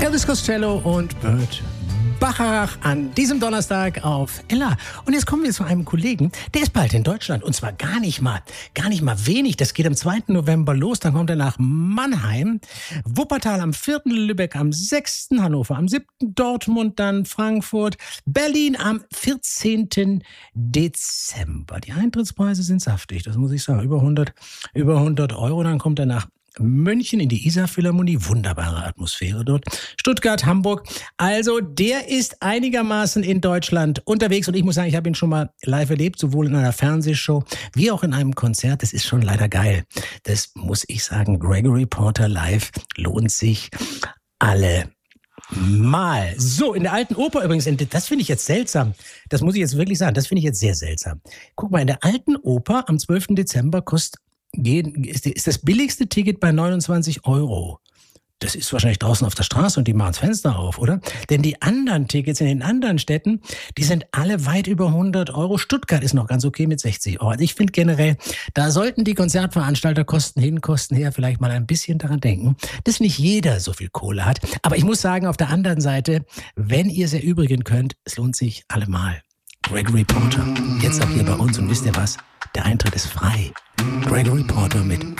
Elvis Costello und Burt Bacharach an diesem Donnerstag auf Ella. Und jetzt kommen wir zu einem Kollegen, der ist bald in Deutschland. Und zwar gar nicht mal wenig. Das geht am 2. November los. Dann kommt er nach Mannheim, Wuppertal am 4., Lübeck am 6., Hannover am 7., Dortmund, dann Frankfurt, Berlin am 14. Dezember. Die Eintrittspreise sind saftig, das muss ich sagen. Über 100 Euro. Dann kommt er nach München in die Isar-Philharmonie, wunderbare Atmosphäre dort. Stuttgart, Hamburg. Also der ist einigermaßen in Deutschland unterwegs und ich muss sagen, ich habe ihn schon mal live erlebt, sowohl in einer Fernsehshow wie auch in einem Konzert. Das ist schon leider geil. Das muss ich sagen, Gregory Porter live lohnt sich alle mal. So, in der Alten Oper übrigens, das finde ich jetzt seltsam. Das muss ich jetzt wirklich sagen, das finde ich jetzt sehr seltsam. Guck mal, in der Alten Oper am 12. Dezember ist das billigste Ticket bei 29 Euro. Das ist wahrscheinlich draußen auf der Straße und die machen das Fenster auf, oder? Denn die anderen Tickets in den anderen Städten, die sind alle weit über 100 Euro. Stuttgart ist noch ganz okay mit 60 Euro. Also ich finde generell, da sollten die Konzertveranstalter Kosten hin, Kosten her vielleicht mal ein bisschen daran denken, dass nicht jeder so viel Kohle hat. Aber ich muss sagen, auf der anderen Seite, wenn ihr es erübrigen könnt, es lohnt sich allemal. Gregory Porter, jetzt auch hier bei uns und wisst ihr was? Der Eintritt ist frei. Gregory Porter mit